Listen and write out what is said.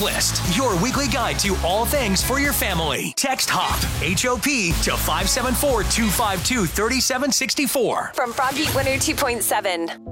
List, your weekly guide to all things for your family. Text HOP, H-O-P, to 574-252-3764. From Froggy 102.7.